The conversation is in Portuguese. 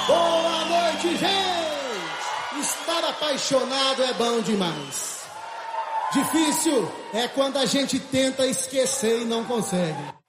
Boa noite, gente! Estar apaixonado é bom demais. Difícil é quando a gente tenta esquecer e não consegue.